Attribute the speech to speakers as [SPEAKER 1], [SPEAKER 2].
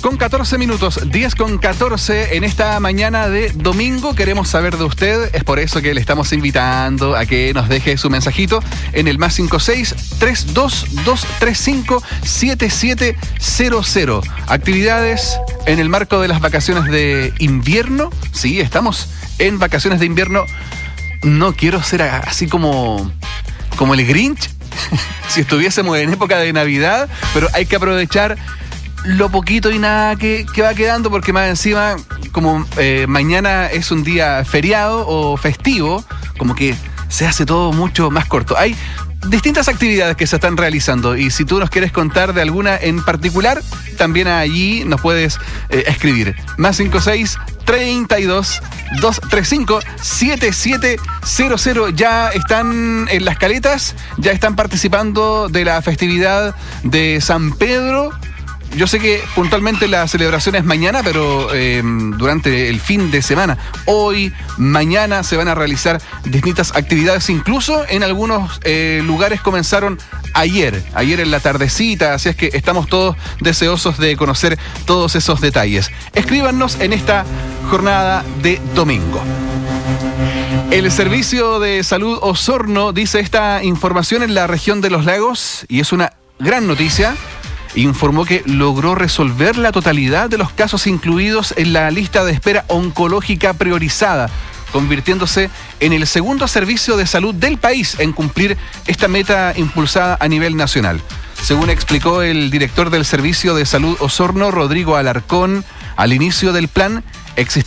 [SPEAKER 1] 10:14, 10:14 en esta mañana de domingo. Queremos saber de usted, es por eso que le estamos invitando a que nos deje su mensajito en el +56 32235 7700. Actividades en el marco de las vacaciones de invierno. Sí, estamos en vacaciones de invierno. No quiero ser así como el Grinch, si estuviésemos en época de Navidad, pero hay que aprovechar lo poquito y nada que va quedando, porque más encima, como mañana es un día feriado o festivo, como que se hace todo mucho más corto. Hay distintas actividades que se están realizando y si tú nos quieres contar de alguna en particular, también allí nos puedes escribir. +56 32 235 7700. Ya están en las caletas, ya están participando de la festividad de San Pedro. Yo sé que puntualmente la celebración es mañana, pero durante el fin de semana, hoy, mañana, se van a realizar distintas actividades. Incluso en algunos lugares comenzaron ayer en la tardecita, así es que estamos todos deseosos de conocer todos esos detalles. Escríbanos en esta jornada de domingo. El Servicio de Salud Osorno dice esta información en la región de los lagos, y es una gran noticia. Informó que logró resolver la totalidad de los casos incluidos en la lista de espera oncológica priorizada, convirtiéndose en el segundo servicio de salud del país en cumplir esta meta impulsada a nivel nacional. Según explicó el director del Servicio de Salud Osorno, Rodrigo Alarcón, al inicio del plan existía